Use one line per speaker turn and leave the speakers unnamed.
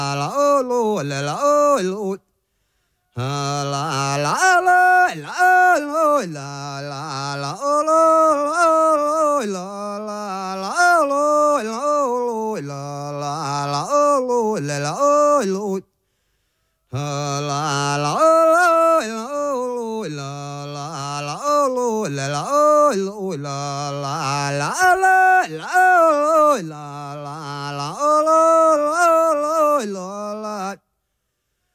la o lo la o lo la la la la lo la la o lo la la lo la la o lo la o lo la la o lo la o la la o la la la la la la la la